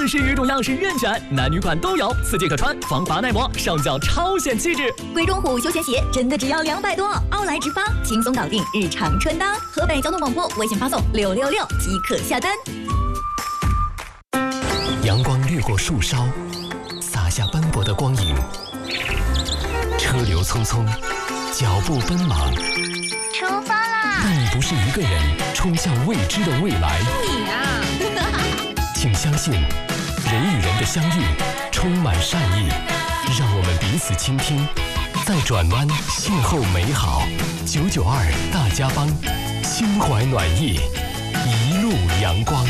40余种样式任选，男女款都有，4季可穿，防滑耐磨，上脚超显气质。 贵中虎休闲鞋真的只要200多，奥莱直发，轻松搞定日常穿搭。河北交通广播微信发送666即可下单。 阳光掠过树梢，洒下斑驳的光影。车流匆匆，脚步奔忙。 出发啦！ 但你不是一个人冲向未知的未来。 你啊！ 请相信，人与人的相遇充满善意，让我们彼此倾听，在转弯邂逅美好。992大家帮，心怀暖意，一路阳光。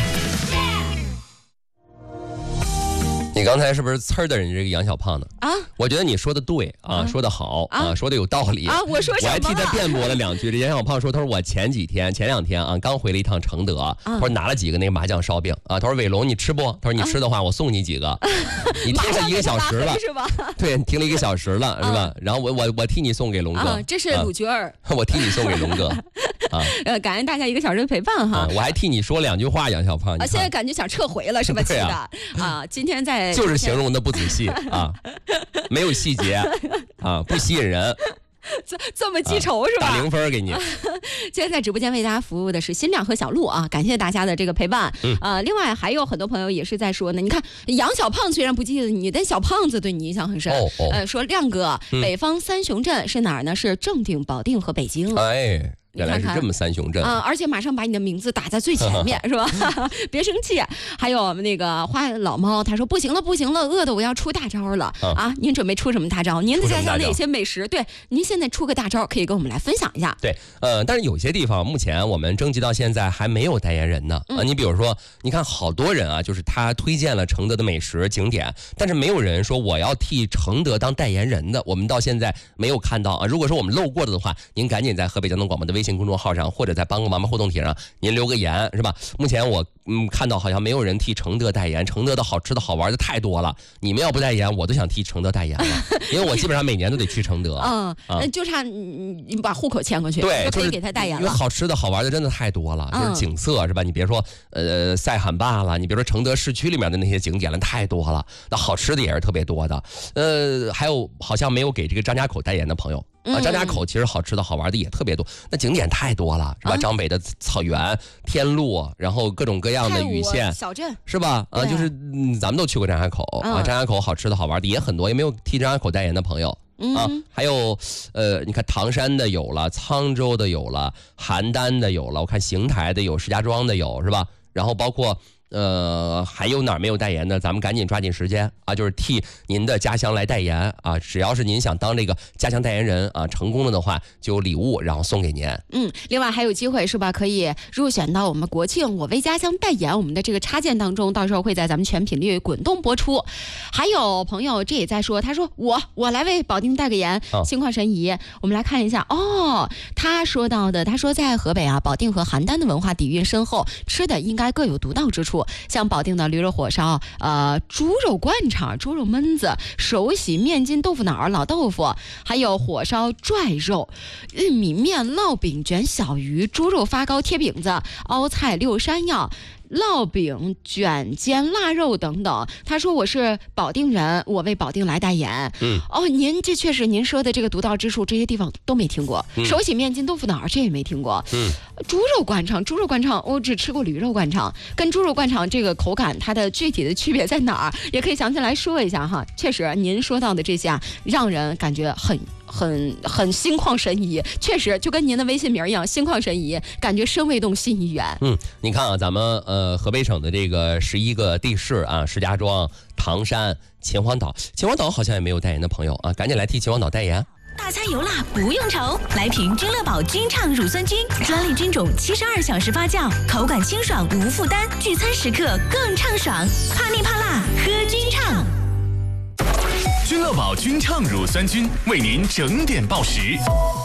你刚才是不是呲儿的人这个杨小胖呢？啊，我觉得你说的对啊，说的好啊，说的有道理啊。 我说什么？ 我还替他辩驳了2句。这杨小胖说，他说我前2天啊，刚回了一趟承德，他说拿了几个那个麻酱烧饼啊，他说伟龙你吃不？他说你吃的话，我送你几个。你听了1个小时了是吧？ 对，你听了1个小时了是吧？然后我替你送给龙哥， 这是卤角儿， 我替你送给龙哥啊。 感恩大家1个小时的陪伴哈。 我还替你说2句话，杨小胖。 现在感觉想撤回了是吧？气的啊！今天在就是形容的不仔细啊，没有细节啊，不吸引人。 这么记仇是吧？ 打0分给你。 今天在直播间为大家服务的是新亮和小鹿啊，感谢大家的这个陪伴。另外还有很多朋友也是在说呢，你看杨小胖虽然不记得你，但小胖子对你印象很深。说亮哥，北方3雄镇是哪儿呢？是正定、保定和北京。 哎。原来是这么3雄镇啊！而且马上把你的名字打在最前面，是吧？别生气。还有我们那个花老猫，他说不行了，饿的我要出大招了啊！您准备出什么大招？您的家乡哪些美食？对，您现在出个大招，可以跟我们来分享一下。 对，但是有些地方目前我们征集到现在还没有代言人呢啊！你比如说，你看好多人啊，就是他推荐了承德的美食景点，但是没有人说我要替承德当代言人的，我们到现在没有看到啊。如果说我们漏过的话，您赶紧在河北交通广播的微信公众号上，或者在帮个忙互动帖上，您留个言是吧？目前我看到好像没有人替承德代言，承德的好吃的好玩的太多了，你们要不代言，我都想替承德代言了，因为我基本上每年都得去承德。 就差你把户口迁过去， 对， 就可以给他代言了。 因为好吃的好玩的真的太多了，就是景色是吧？你别说塞罕坝了，你别说承德市区里面的那些景点了，太多了。那好吃的也是特别多的。还有好像没有给这个张家口代言的朋友。张家口其实好吃的好玩的也特别多，那景点太多了是吧？张北的草原、天路，然后各种各样的雨县小镇是吧？就是咱们都去过张家口啊，张家口好吃的好玩的也很多，也没有替张家口代言的朋友。还有你看唐山的有了，沧州的有了，邯郸的有了，我看邢台的有，石家庄的有是吧？然后包括还有哪儿没有代言的，咱们赶紧抓紧时间啊，就是替您的家乡来代言啊！只要是您想当这个家乡代言人啊，成功了的话就有礼物，然后送给您。 另外还有机会是吧？可以入选到我们国庆我为家乡代言我们的这个插件当中，到时候会在咱们全频率滚动播出。还有朋友这也在说，他说我来为保定代个言，心旷神怡。我们来看一下他说到的，他说在河北啊，保定和邯郸的文化底蕴深厚，吃的应该各有独到之处。像保定的驴肉火烧、猪肉灌肠、猪肉焖子、手洗面筋、豆腐脑、老豆腐，还有火烧拽肉、玉米面、烙饼卷小鱼、猪肉发糕贴饼子、凹菜六山药、烙饼卷煎腊肉等等。他说我是保定人，我为保定来代言。您这确实您说的这个独到之处，这些地方都没听过。手洗面筋、豆腐脑这也没听过。猪肉灌肠我只吃过驴肉灌肠，跟猪肉灌肠这个口感它的具体的区别在哪儿，也可以详细来说一下哈。确实您说到的这些让人感觉很心旷神怡，确实就跟您的微信名一样，心旷神怡，感觉身未动心已远。 你看啊，咱们河北省的这个11个地市啊，石家庄、唐山、秦皇岛好像也没有代言的朋友啊，赶紧来替秦皇岛代言。 大餐油辣不用愁，来瓶君乐宝君畅乳酸菌，专利菌种72小时发酵，口感清爽无负担，聚餐时刻更畅爽。怕腻怕辣，喝君畅。 君乐宝君畅乳酸菌为您整点报时。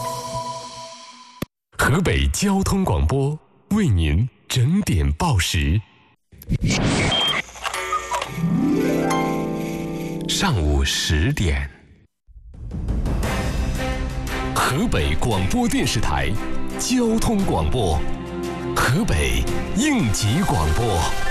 河北交通广播为您整点报时。上午10点。河北广播电视台交通广播，河北应急广播。